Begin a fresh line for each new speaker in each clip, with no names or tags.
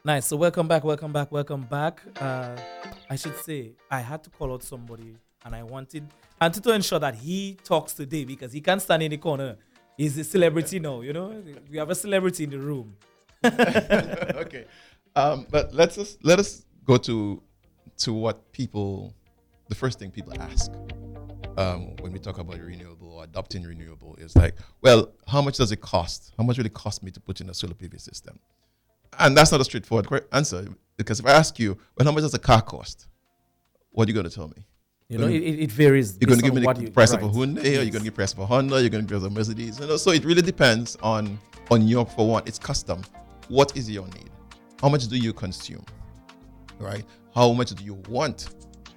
Nice. So welcome back, welcome back, welcome back. I should say I had to call out somebody, and I wanted to ensure that he talks today because he can't stand in the corner. He's a celebrity now. We have a celebrity in the room.
Okay, but let us go to what people, the first thing people ask when we talk about renewable or adopting renewable is like, well, how much does it cost? How much will it cost me to put in a solar PV system? And that's not a straightforward answer, because if I ask you, well, how much does a car cost? What are you going to tell me?
It varies.
You're going to give me the price of a
right.
Hyundai, or
Yes.
you're going to give me the price of a Honda, you're going to give me a Mercedes. So it really depends on your, for one, it's custom. What is your need? How much do you consume? Right? How much do you want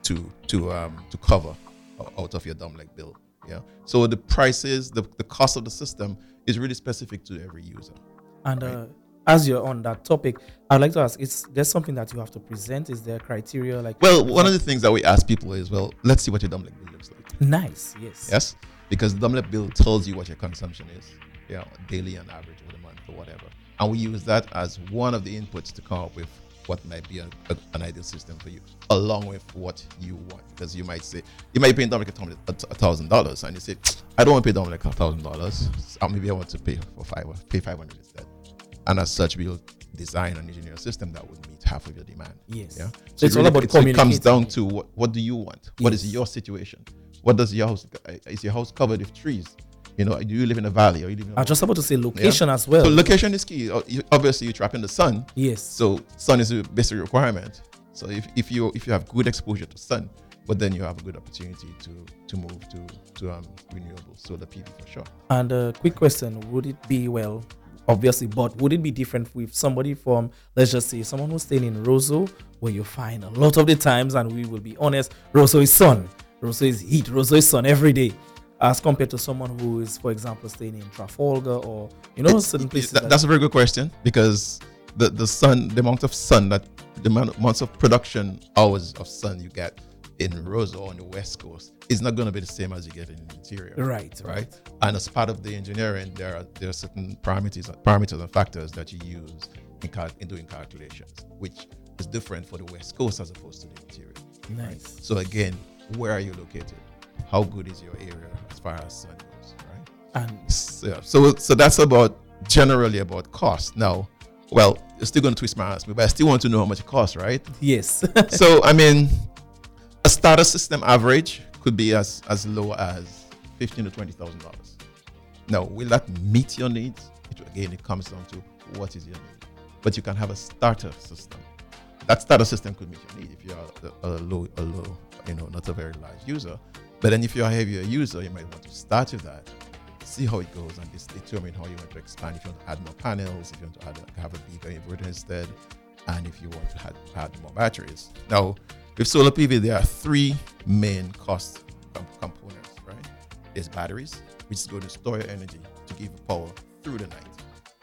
to cover out of your dumb leg bill? Yeah. So the prices, the cost of the system is really specific to every user.
And
Right.
as you're on that topic, I'd like to ask: is there something that you have to present? Is there criteria like?
Well, one of the things that we ask people is, well, let's see what your dumb leg bill looks like.
Nice. Yes.
Yes, because the dumb leg bill tells you what your consumption is, daily on average over the month or whatever, and we use that as one of the inputs to come up with what might be an ideal system for you, along with what you want. Because you might pay dumb leg $1,000, and you say, I don't want to pay dumb leg $1,000. Maybe I want to pay $500 instead. And as such, we'll design and engineer a system that would meet half of your demand.
Yes.
Yeah.
So it's all about
it comes
communicating.
down to what do you want? What is
Yes.
your situation? What does your house? Is your house covered with trees? Do you live in a valley, or you live in?
I was just about to say location as well.
So location is key. Obviously, you trap in the sun.
Yes.
So sun is a basic requirement. So if you have good exposure to sun, but then you have a good opportunity to move to renewable solar PV for sure.
And a quick question: would it be obviously, but would it be different with somebody from, let's just say, someone who's staying in Roseau, where you find a lot of the times, and we will be honest, Roseau is sun, Roseau is heat, Roseau is sun every day, as compared to someone who is, for example, staying in Trafalgar or certain places.
That's a very good question, because the sun, the amount amounts of production hours of sun you get in Roseau on the west coast is not going to be the same as you get in the interior.
Right.
And as part of the engineering, there are certain parameters and factors that you use in doing calculations, which is different for the west coast as opposed to the interior.
Nice.
So again, where are you located? How good is your area as far as sun goes, right?
And
So that's generally about cost. Now, well, you're still going to twist my ass, but I still want to know how much it costs, right?
yes.
So I mean, a starter system average could be as low as $15,000 to $20,000. Now, will that meet your needs? It comes down to what is your need. But you can have a starter system. That starter system could meet your need if you are a low, not a very large user. But then if you're a heavier user, you might want to start with that, see how it goes, and just determine how you want to expand. If you want to add more panels, if you want to have a bigger inverter instead, and if you want to add more batteries. Now, with solar PV, there are three main cost components, right? There's batteries, which is going to store your energy to give you power through the night.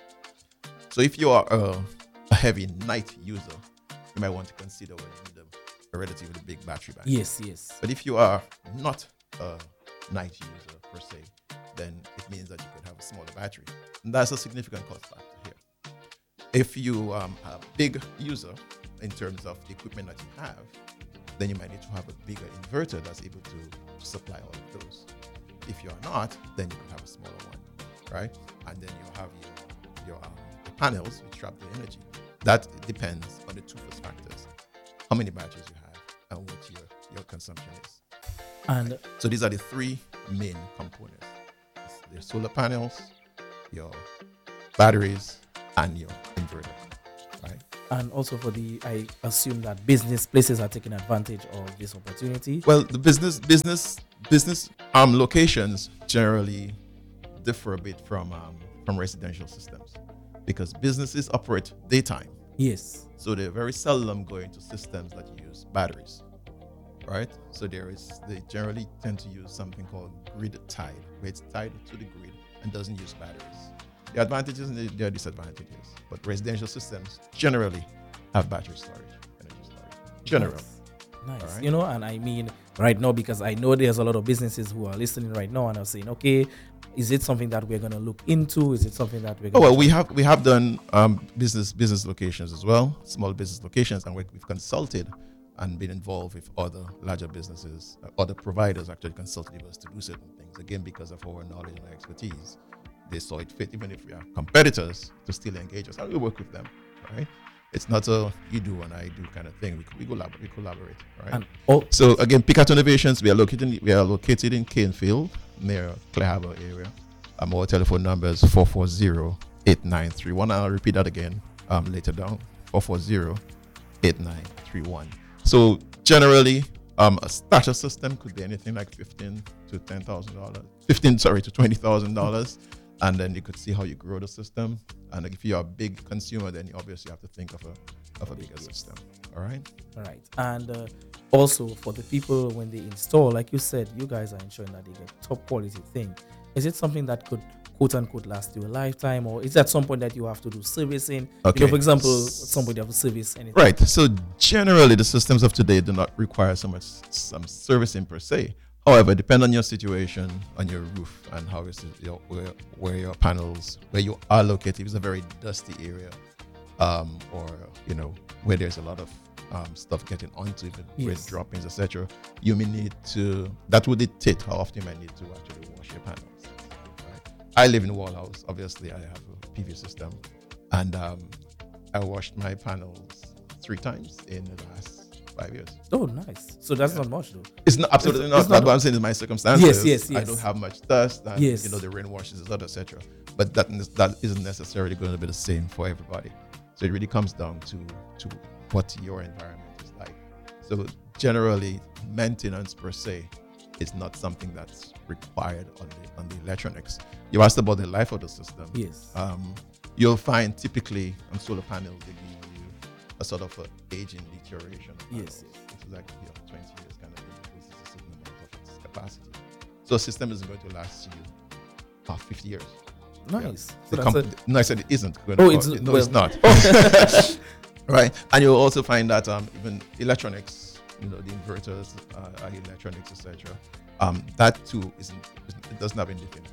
So if you are a heavy night user, you might want to consider whether you need a relatively big battery bank.
yes.
But if you are not a night user per se, then it means that you could have a smaller battery. And that's a significant cost factor here. If you are a big user in terms of the equipment that you have, then you might need to have a bigger inverter that's able to supply all of those. If you are not, then you could have a smaller one, right? And then you have your panels which trap the energy. That depends on the two first factors: how many batteries you have and what your consumption is.
And
So these are the three main components: the solar panels, your batteries, and your inverter, right?
and also I assume that business places are taking advantage of this opportunity.
Well, the business locations generally differ a bit from residential systems, because businesses operate daytime,
Yes.
so they're very seldom going to systems that use batteries, right? So they generally tend to use something called grid tied, where it's tied to the grid and doesn't use batteries. The advantages and the disadvantages, but residential systems generally have battery storage, energy storage, generally.
Nice.
All right.
And I mean, right now, because I know there's a lot of businesses who are listening right now and are saying, okay, is it something that we're going to look into? Is it something that we're
Oh
going
well, we have done business locations as well, small business locations, and we've consulted and been involved with other larger businesses, other providers actually consulted us to do certain things. Again, because of our knowledge and our expertise, they saw it fit, even if we are competitors, to still engage us. And we work with them, right? It's not a you do and I do kind of thing. We collaborate, right?
And
so again, Picato Innovations, we are located in Canefield, near Clare Harbour area. Our telephone number is 440-8931. I'll repeat that again later down. 440-8931. So generally, a starter system could be anything like $15,000 to $10,000, to $20,000, and then you could see how you grow the system. And if you're a big consumer, then you obviously have to think of a bigger system. All right.
And also for the people when they install, like you said, you guys are ensuring that they get top quality thing. Is it something that could quote unquote last you a lifetime, or is that some point that you have to do servicing?
Okay.
For example, somebody have to service anything.
Right. So generally, the systems of today do not require some servicing per se. However, depend on your situation, on your roof, and how where your panels, where you are located. If it's a very dusty area, or where there's a lot of stuff getting onto it with droppings, etc. You may need to. That would dictate how often you might need to actually wash your panels. I live in Wall House. Obviously, I have a PV system, and I washed my panels 3 times in the last 5 years.
Oh, nice. So that's not much, though.
It's not absolutely not. That's what I'm saying in my circumstances.
Yes.
I don't have much dust, and
Yes.
the rain washes it out, etc. But that isn't necessarily going to be the same for everybody. So it really comes down to what your environment is like. So generally, maintenance per se is not something that's required on the electronics. You asked about the life of the system.
Yes.
You'll find typically on solar panels they give you a sort of aging deterioration.
Yes.
It's like 20 years kind of thing, because it's a certain amount of its capacity. So a system isn't going to last you 50 years.
Nice.
Yeah.
So
No, I said it isn't going
Oh,
to.
it's
No,
well.
it's not. Right, and you'll also find that even electronics, the inverters, electronics, etc. That too it doesn't have indefinite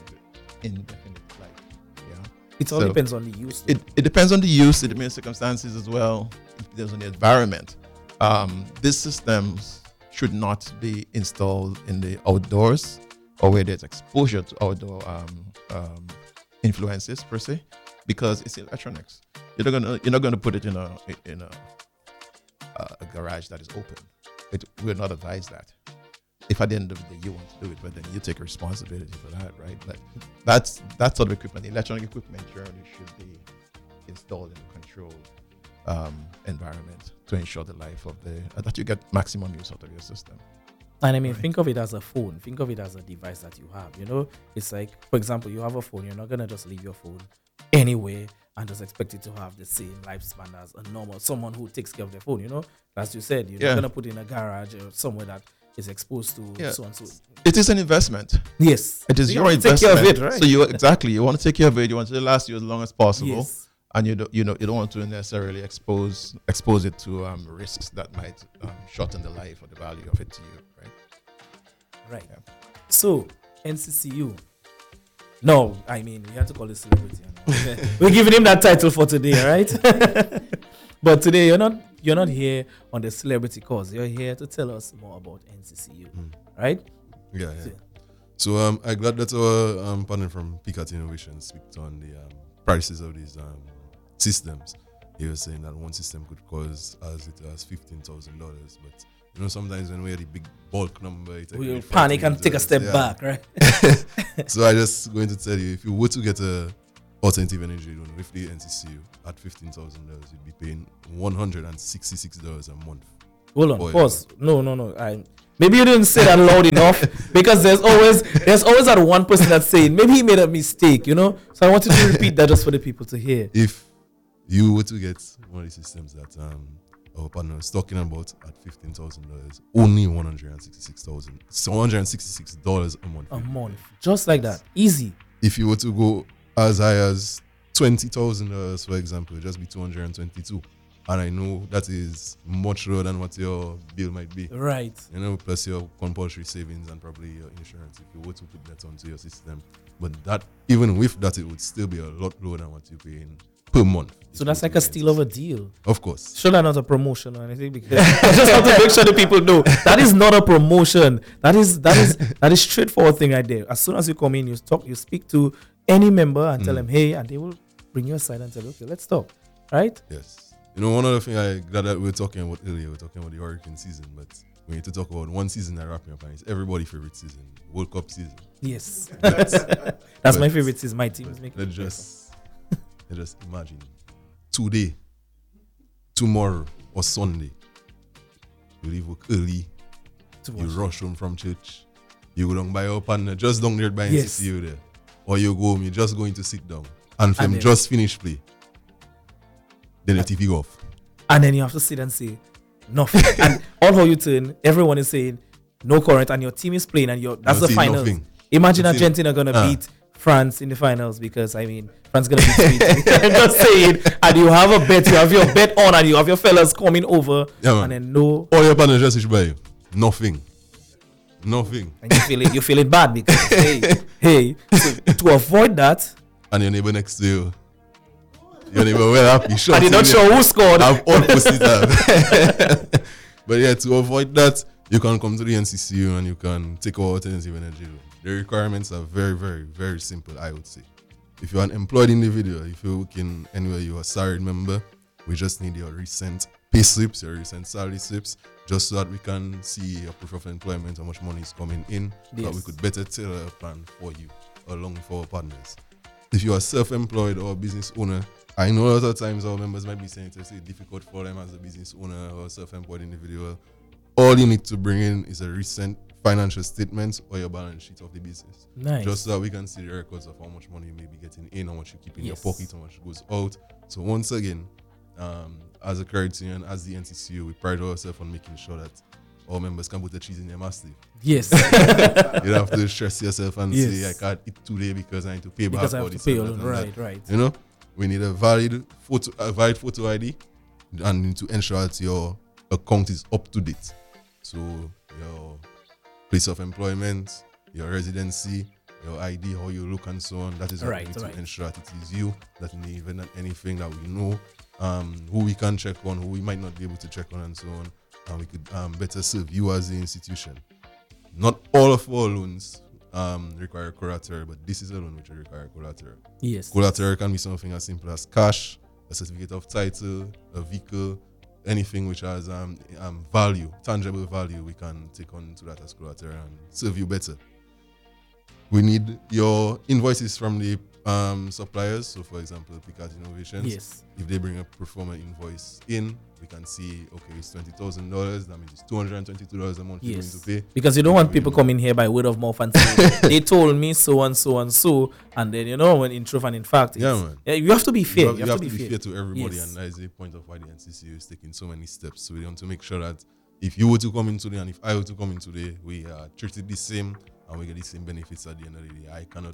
life. Yeah,
it all depends on the use.
It depends on the use. It depends on circumstances as well. It depends on the environment. These systems should not be installed in the outdoors or where there's exposure to outdoor influences per se, because it's electronics. You're not gonna put it in a garage that is open. We're not advised that. If at the end of the day you want to do it, but then you take responsibility for that, right? But that sort of equipment, the electronic equipment, generally should be installed in a controlled environment to ensure the life of that you get maximum use out of your system.
And I mean, think of it as a phone. Think of it as a device that you have. It's like, for example, you have a phone. You're not gonna just leave your phone anywhere and just expect it to have the same lifespan as a normal someone who takes care of their phone. As you said, you're not gonna put it in a garage or somewhere that is exposed to so and so.
It is an investment.
Yes,
it is
so
your investment.
Take care of it, right?
So you want to take care of it. You want it to last you as long as possible.
Yes.
And you don't want to necessarily expose it to risks that might shorten the life or the value of it to you, right?
Right. Yeah. So NCCU. No, I mean we have to call it celebrity. We're giving him that title for today, right? But today you're not here on the celebrity cause. You're here to tell us more about NCCU, right?
Yeah. So I'm glad that our partner from Picato Innovations speaks on the prices of these systems. He was saying that one system could cost as it as $15,000, but sometimes when we have the big bulk number,
we'll panic and take a step back, right?
So I just going to tell you, if you were to get a alternative energy loan with the NCCU at $15,000, you'd be paying $166 a month.
Hold on, pause. No. Maybe you didn't say that loud enough, because there's always that one person that's saying maybe he made a mistake, So I wanted to repeat that just for the people to hear.
If you were to get one of the systems that our partner is talking about at $15,000, only $166 a month.
A month, just like that, easy.
If you were to go as high as $20,000, for example, it'd just be $222. and I know that is much lower than what your bill might be.
Right.
Plus your compulsory savings and probably your insurance if you were to put that onto your system. But that, even with that, it would still be a lot lower than what you're paying per month.
So that's like a steal of a deal.
Of course.
Sure, that's not a promotion or anything, because I just have to make sure that people know that is not a promotion. That is straightforward thing right there. As soon as you come in, you speak to any member and tell them, hey, and they will bring you aside and tell, okay, let's talk, right?
Yes. One other thing I'm glad that we were talking about earlier, we're talking about the hurricane season, but we need to talk about one season that wrapping up, and it's everybody's favorite season, World Cup season.
Yes, that's my favorite season. My team is making.
Let's just imagine today, tomorrow, or Sunday, you leave work early, you rush home from church, you go down by your partner, just down there by NCCU there, or you go home, you're just going to sit down, and from just finish play, then the TV go off,
and then you have to sit and say nothing, and all how you turn, everyone is saying no current, and your team is playing, and that's the finals. Imagine Argentina gonna beat France in the finals, because France gonna beat Sweden. I'm just saying, and you have a bet, you have your bet on, and you have your fellas coming over, and then
all your partners just by you, nothing,
and you feel it bad because hey, so to avoid that,
and your neighbor next to you. Your neighbor well happy,
and you're not sure who scored.
I've opposite that. But yeah, to avoid that, you can come to the NCCU and you can take our alternative energy. The requirements are very, very, very simple, I would say. If you're an employed individual, if you're working anywhere, you're a salaried member, we just need your recent pay slips, your recent salary slips, just so that we can see your proof of employment, how much money is coming in, so that we could better tailor a plan for you, along with our partners. If you are self-employed or a business owner, I know a lot of times our members might be saying it's difficult for them as a business owner or self-employed individual. All you need to bring in is a recent financial statement or your balance sheet of the business.
Nice.
Just so that we can see the records of how much money you may be getting in, how much you keep in your pocket, how much goes out. So once again, as a credit union, as the NCCU, we pride ourselves on making sure that our members can put the cheese in their mastiff.
Yes.
You don't have to stress yourself and say, I can't eat today because I need to pay back all this.
Right.
We need a valid photo ID, and need to ensure that your account is up to date. So your place of employment, your residency, your ID, how you look and so on. That is what we need to ensure that it is you, that in the event that anything that we know, who we can check on, who we might not be able to check on and so on, and we could better serve you as the institution. Not all of our loans require collateral, but this is a loan which will require collateral.
Yes.
Collateral can be something as simple as cash, a certificate of title, a vehicle, anything which has value, tangible value, we can take on to that as collateral and serve you better. We need your invoices from the suppliers. So, for example, Picard Innovations.
Yes.
If they bring a pro forma invoice in, we can see, okay, it's $20,000. That means it's $222 a month you're going to pay.
Because you don't want people coming here by word of mouth and saying, they told me so and so and so. And then, when in truth and in fact,
man.
You have to be fair.
You have to be fair to everybody. Yes. And that is the point of why the NCCU is taking so many steps. So we want to make sure that if you were to come in today and if I were to come in today, we are treated the same and we get the same benefits at the end of the day. I cannot,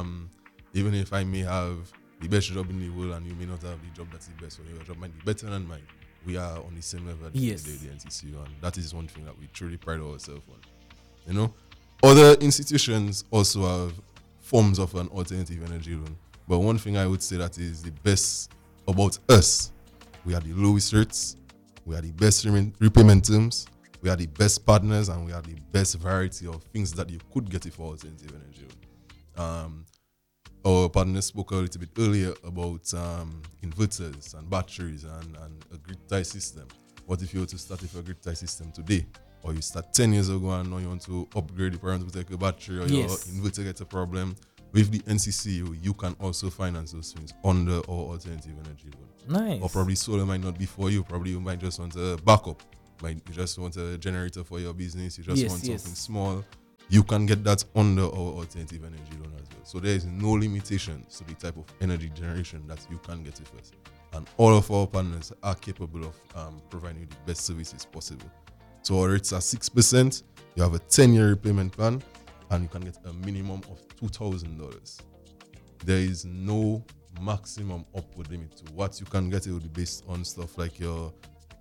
even if I may have the best job in the world and you may not have the job that's the best, or your job might be better than mine, we are on the same level at the end of the day, the NCCU, and that is one thing that we truly pride ourselves on. Other institutions also have forms of an alternative energy loan, but one thing I would say that is the best about us, we are the lowest rates, we are the best repayment terms, we are the best partners, and we are the best variety of things that you could get for alternative energy loan. Our partner spoke a little bit earlier about inverters and batteries and a grid tie system. What if you were to start with a grid tie system today, or you start 10 years ago and now you want to upgrade the parent to take a battery, or your inverter gets a problem? With the NCCU, you can also finance those things under our alternative energy loan.
Nice.
Or probably solar might not be for you. Probably you might just want a backup. You just want a generator for your business. You just want something small. You can get that under our alternative energy loan as well. So there is no limitations to the type of energy generation that you can get with us. And all of our partners are capable of providing you the best services possible. So our rates are 6%. You have a 10-year repayment plan, and you can get a minimum of $2,000. There is no maximum upward limit to what you can get. It will be based on stuff like your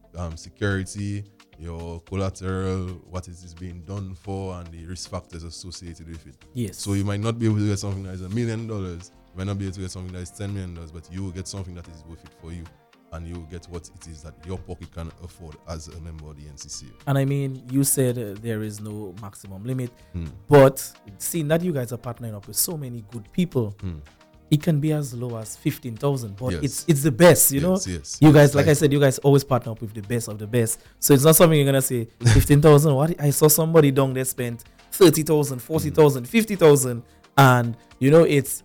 security, your collateral, what it is being done for, and the risk factors associated with it.
Yes.
So you might not be able to get something that is $1 million. You might not be able to get something that is $10 million, but you will get something that is worth it for you, and you will get what it is that your pocket can afford as a member of the NCCU.
And I mean, you said there is no maximum limit, but seeing that you guys are partnering up with so many good people, it can be as low as 15,000. But
Yes.
it's the best, you know.
Yes.
You guys, like I said, you guys always partner up with the best of the best. So it's not something you're gonna say 15,000. What I saw somebody down there spent 30,000, 40,000, 50,000, and you know it's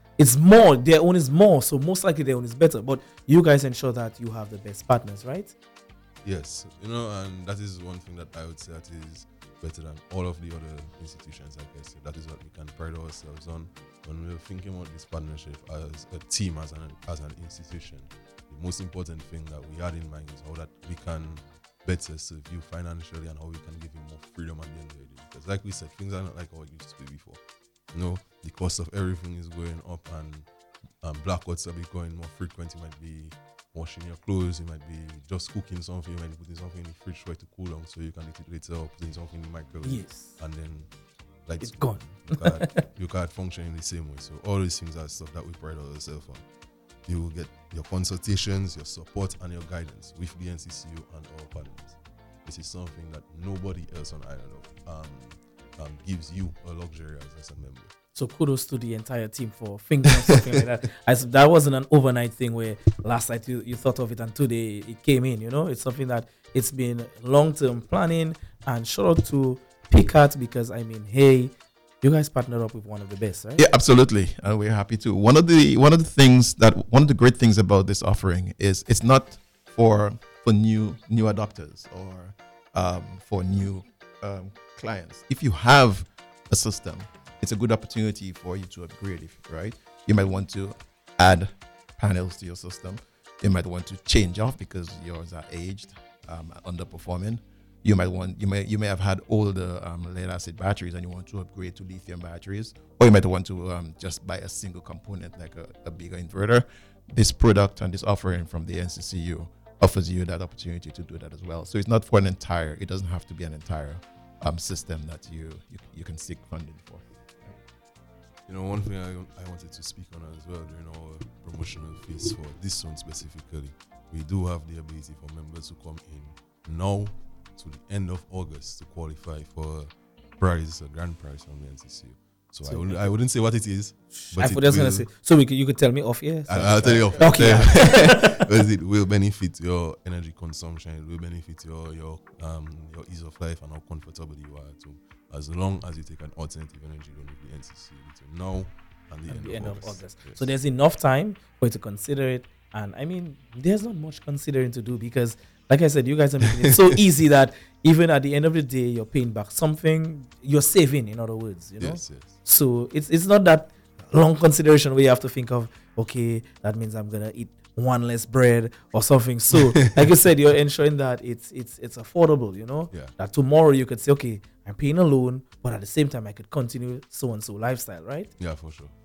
more. Their own is more, so most likely their own is better. But you guys ensure that you have the best partners, right?
Yes, you know, and that is one thing that I would say that is better than all of the other institutions, I guess. That is what we can pride ourselves on when we're thinking about this partnership as a team, as an institution. The most important thing that we had in mind is how that we can better serve you financially and how we can give you more freedom at the end of the day. Because like we said, things are not like how it used to be before. You know, the cost of everything is going up, and blackouts are becoming more frequent. You might be washing your clothes, you might be just cooking something, you might be putting something in the fridge for it to cool down so you can eat it later, or putting something in the microwave.
Yes.
And then like
It's gone.
you can't function in the same way. So all these things are stuff that we pride ourselves on. You will get your consultations, your support, and your guidance with the NCCU and our partners. This is something that nobody else on Island gives you a luxury as a member.
So kudos to the entire team for thinking of something like that. That wasn't an overnight thing where last night you thought of it and today it came in, you know. It's something that it's been long-term planning, and shout out to PCAT, because I mean, hey, you guys partnered up with one of the best, right?
Yeah, absolutely, and we're happy to. One of the great things about this offering is it's not for new adopters or for new clients. If you have a system, it's a good opportunity for you to upgrade. Right, you might want to add panels to your system. You might want to change off because yours are aged, underperforming. You may have had older lead acid batteries and you want to upgrade to lithium batteries, or you might want to just buy a single component like a bigger inverter. This product and this offering from the NCCU offers you that opportunity to do that as well. So it's not for it doesn't have to be an entire system that you can seek funding for.
You know, one thing I wanted to speak on as well during our promotional phase for this one specifically, we do have the ability for members to come in now to the end of August to qualify for a grand prize from the NCCU. So I wouldn't say what it is, but
I was going to say, so you could tell me off, yeah?
I'll tell you off.
Okay.
Because it will benefit your energy consumption, it will benefit your ease of life and how comfortable you are at home, as long as you take an alternative energy loan with the NCCU between now and the end of August. Yes.
So there's enough time for you to consider it. And I mean, there's not much considering to do because, like I said, you guys are making it so easy that even at the end of the day, you're paying back something, you're saving, in other words, you know?
Yes.
So it's not that long consideration where you have to think of, okay, that means I'm going to eat one less bread or something. So, like you said, you're ensuring that it's affordable, you know?
Yeah.
That tomorrow you could say, okay, I'm paying a loan, but at the same time, I could continue so-and-so lifestyle, right?
Yeah, for sure.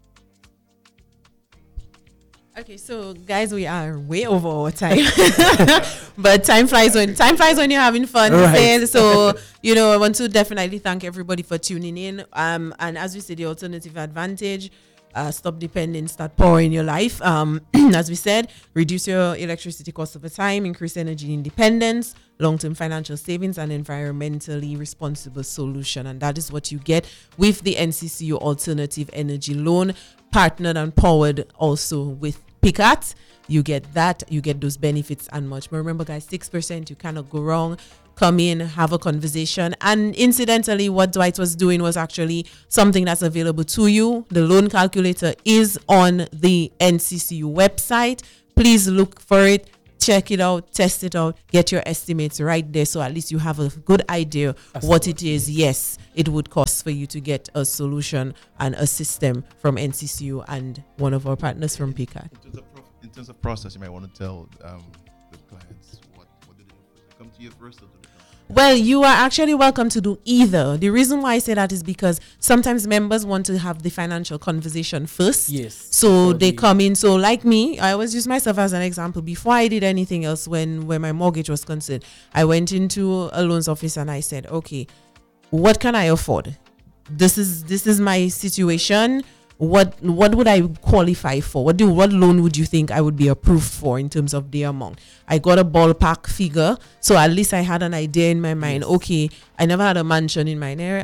Okay, so guys, we are way over our time, but time flies when you're having fun.
Right.
So I want to definitely thank everybody for tuning in. And as we said, the alternative advantage, stop depending, start powering your life. As we said, reduce your electricity cost over time, increase energy independence, long-term financial savings, and environmentally responsible solution. And that is what you get with the NCCU Alternative Energy Loan, partnered and powered also with PCAT. You get that, you get those benefits and much more. Remember, guys, 6%, you cannot go wrong. Come in, have a conversation. And incidentally, what Dwight was doing was actually something that's available to you. The loan calculator is on the NCCU website. Please look for it. Check it out, test it out, get your estimates right there, so at least you have a good idea what it is. Yes, it would cost for you to get a solution and a system from NCCU and one of our partners from PCAT.
In terms of process, you might want to tell the clients what do they do? They come to you first, or do they come
Well, you are actually welcome to do either. The reason why I say that is because sometimes members want to have the financial conversation first.
Yes.
So
Or
they
the-
come in. So like me, I always use myself as an example. Before I did anything else, when my mortgage was concerned, I went into a loans office and I said, okay, what can I afford? This is my situation. What would I qualify for? What loan would you think I would be approved for in terms of the amount? I got a ballpark figure, so at least I had an idea in my mind.
Yes.
Okay, I never had a mansion in my area.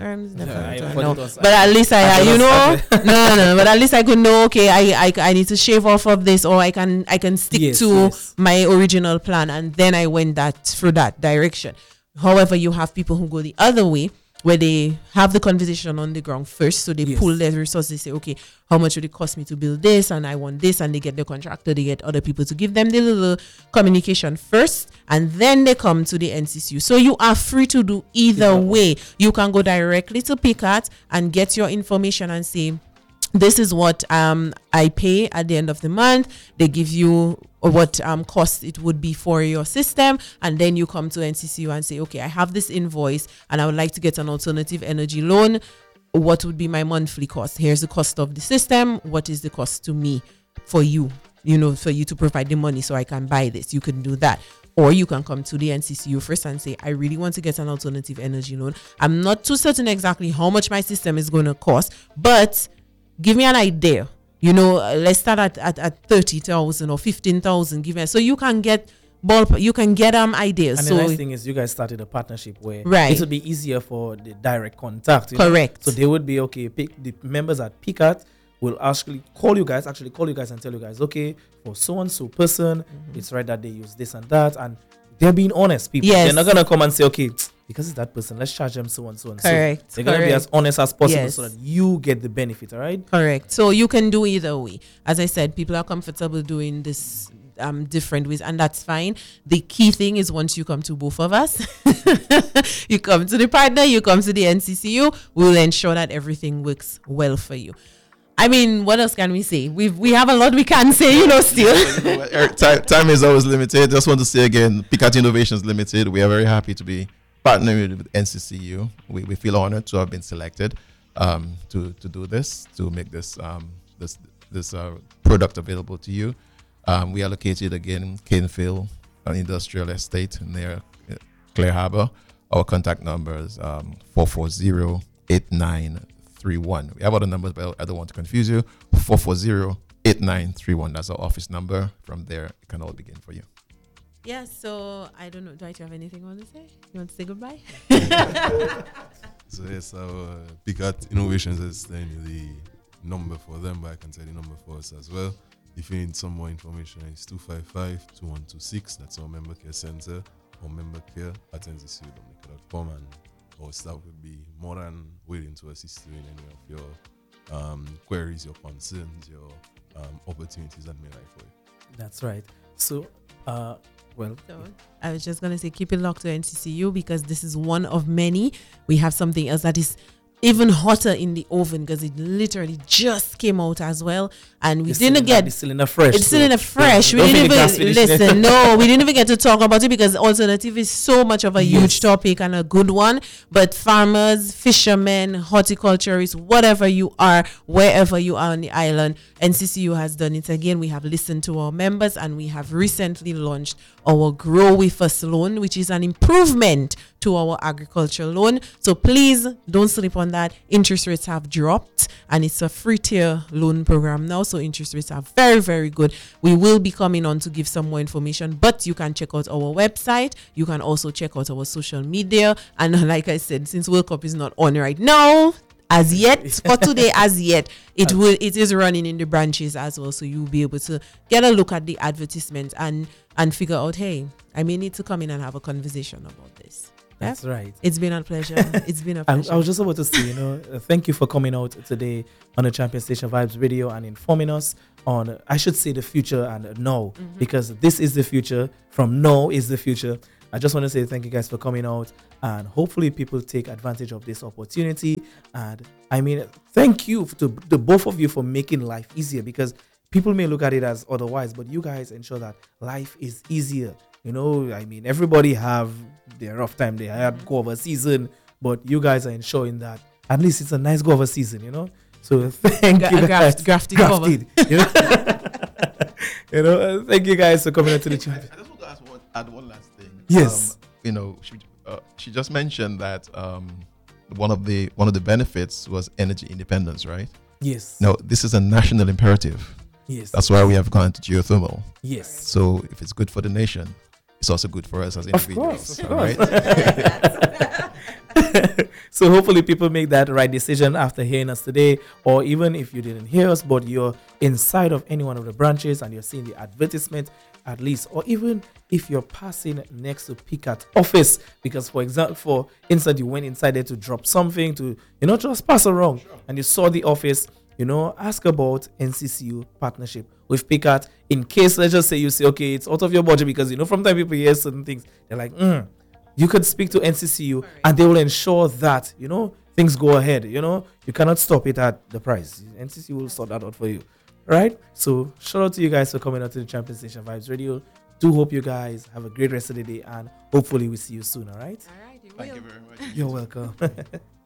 But at least I had, but at least I could know. Okay, I need to shave off of this, or I can stick
Yes,
to
yes.
my original plan, and then I went through that direction. However, you have people who go the other way, where they have the conversation on the ground first. So they
Yes.
pull their resources, they say, okay, how much would it cost me to build this? And I want this. And they get the contractor, they get other people to give them the little communication first. And then they come to the NCCU. So you are free to do either way. You can go directly to PICAT and get your information and say, this is what I pay at the end of the month. They give you what cost it would be for your system, and then you come to NCCU and say, okay, I have this invoice and I would like to get an alternative energy loan. What would be my monthly cost? Here's the cost of the system. What is the cost to me for you? For you to provide the money so I can buy this. You can do that. Or you can come to the NCCU first and say, I really want to get an alternative energy loan. I'm not too certain exactly how much my system is going to cost, but give me an idea. Let's start at 30,000 or 15,000. Give me, so you can get ideas.
And
so
the nice thing is, you guys started a partnership where
Right.
it would be easier for the direct contact.
Correct.
So they would be okay. The members at PICAT will actually call you guys and tell you guys, okay, for so and so person, it's right that they use this and that, and they're being honest. People,
Yes.
they're not gonna come and say, okay, because it's that person, let's charge them so and so and
Correct,
so. They're gonna be
correct.
as honest as possible
Yes.
so that you get the benefit. All right.
Correct. So you can do either way. As I said, people are comfortable doing this different ways, and that's fine. The key thing is, once you come to both of us, you come to the partner, you come to the NCCU, we'll ensure that everything works well for you. I mean, what else can we say? We have a lot we can say, still.
Time is always limited. Just want to say again, PICAT Innovations Limited, we are very happy to be partnering with NCCU. We feel honored to have been selected to do this, to make this product available to you. We are located again in Canefield, an industrial estate near Clear Harbor. Our contact number is 440-8931. We have other numbers, but I don't want to confuse you. 440-8931. That's our office number. From there, it can all begin for you.
Yeah, so I don't know. Do I have anything you want to say? You want to say goodbye?
So yes, our PICAT Innovations is then the number for them, but I can tell the number for us as well. If you need some more information, it's 255-2126. That's our member care center or member care at nccu.com, and our staff will be more than willing to assist you in any of your queries, your concerns, your opportunities that may lie for you.
That's right. So, well,
So I was just going to say, keep it locked to NCCU, because this is one of many. We have something else that is even hotter in the oven, because it literally just came out as well, and we didn't get
it's still in a fresh.
it's still in a fresh. We
Don't
didn't
think the gas
even
finished.
listen. No, we didn't even get to talk about it, because alternative is so much of a huge topic and a good one. But farmers, fishermen, horticulturists, whatever you are, wherever you are on the island, NCCU has done it again. We have listened to our members, and we have recently launched our Grow With Us loan, which is an improvement to our agricultural loan. So please don't sleep on that. Interest rates have dropped, and it's a free tier loan program now. So interest rates are very, very good. We will be coming on to give some more information, but you can check out our website. You can also check out our social media. And like I said, since World Cup is not on right now, as yet, for today, it is running in the branches as well. So you'll be able to get a look at the advertisement and figure out, hey, I may need to come in and have a conversation about this.
That's right.
It's been a pleasure. It's been a
I
pleasure.
was just about to say, thank you for coming out today on the Champion Station Vibes Radio and informing us on, I should say, the future and now, because this is the future. From now is the future. I just want to say thank you guys for coming out, and hopefully people take advantage of this opportunity. And I mean, thank you to the both of you for making life easier, because people may look at it as otherwise, but you guys ensure that life is easier. You know, I mean, everybody have their rough time. They had guava season, but you guys are ensuring that at least it's a nice guava season, you know. So thank you guys.
Grafted guava.
You know, thank you guys for coming out to the chat.
I just want to add one last thing.
Yes.
She just mentioned that one of the benefits was energy independence, right?
Yes.
No, this is a national imperative.
Yes.
That's why we have gone to geothermal.
Yes.
So if it's good for the nation, it's also good for us as individuals.
Of
all
course.
right?
So hopefully people make that right decision after hearing us today, or even if you didn't hear us, but you're inside of any one of the branches and you're seeing the advertisement at least, or even if you're passing next to PCAT office, because for instance, you went inside there to drop something to, just pass around and you saw the office, ask about NCCU partnership with PCAT in case, let's just say you say, okay, it's out of your budget, because, from time people hear certain things, they're like, you could speak to NCCU and they will ensure that, things go ahead. You cannot stop it at the price. NCCU will sort that out for you. Right? So shout out to you guys for coming out to the Champion Station Vibes Radio. Do hope you guys have a great rest of the day, and hopefully we see you soon. All right?
All right.
Thank you very much.
You're welcome.